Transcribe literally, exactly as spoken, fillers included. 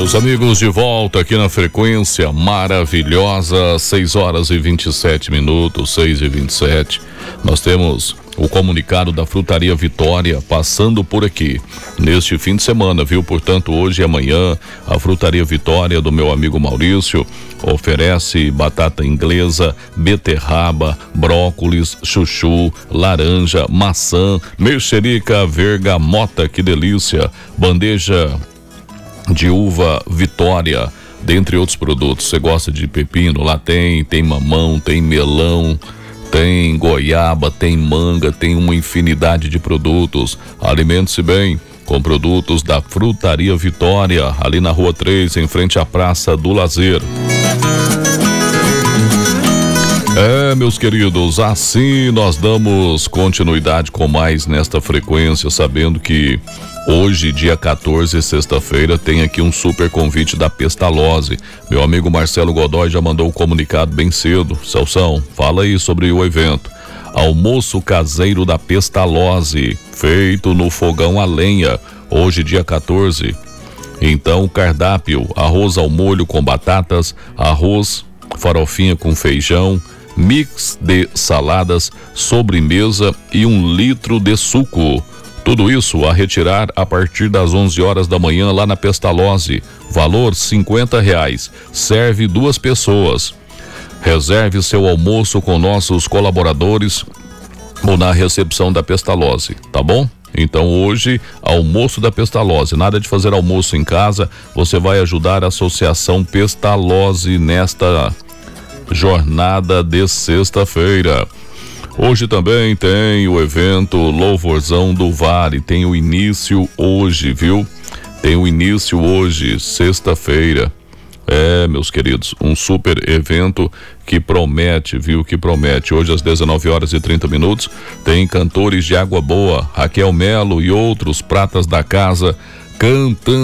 Meus amigos, de volta aqui na frequência maravilhosa, seis horas e vinte e sete minutos, seis e vinte e sete. Nós temos o comunicado da Frutaria Vitória passando por aqui neste fim de semana, viu? Portanto, hoje e amanhã, a Frutaria Vitória do meu amigo Maurício oferece batata inglesa, beterraba, brócolis, chuchu, laranja, maçã, mexerica, vergamota, que delícia, bandeja de uva Vitória, dentre outros produtos. Você gosta de pepino? Lá tem, tem mamão, tem melão, tem goiaba, tem manga, tem uma infinidade de produtos. Alimente-se bem com produtos da Frutaria Vitória, ali na Rua três, em frente à Praça do Lazer. É, meus queridos, assim nós damos continuidade com mais nesta frequência, sabendo que hoje, dia quatorze, sexta-feira, tem aqui um super convite da Pestalozzi. Meu amigo Marcelo Godoy já mandou o comunicado bem cedo. Celção, fala aí sobre o evento. Almoço caseiro da Pestalozzi, feito no fogão a lenha, hoje dia quatorze. Então, cardápio: arroz ao molho com batatas, arroz, farofinha com feijão, mix de saladas, sobremesa e um litro de suco. Tudo isso a retirar a partir das onze horas da manhã lá na Pestalozzi. Valor cinquenta reais. Serve duas pessoas. Reserve seu almoço com nossos colaboradores ou na recepção da Pestalozzi, tá bom? Então hoje, almoço da Pestalozzi. Nada de fazer almoço em casa. Você vai ajudar a Associação Pestalozzi nesta jornada de sexta-feira. Hoje também tem o evento Louvorzão do Vale, tem o início hoje, viu? Tem o início hoje, sexta-feira. É, meus queridos, um super evento que promete, viu? Que promete. Hoje às dezenove horas e trinta minutos tem cantores de Água Boa, Raquel Melo e outros pratas da casa cantando